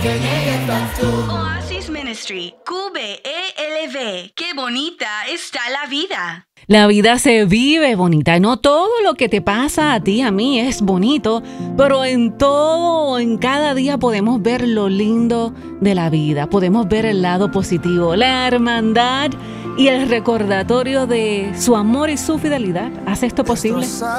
Oasis Ministry, QBELV. Qué bonita está la vida. La vida se vive bonita. No todo lo que te pasa a ti, a mí, es bonito, pero en todo, en cada día podemos ver lo lindo de la vida. Podemos ver el lado positivo, la hermandad y el recordatorio de su amor y su fidelidad. Hace esto posible.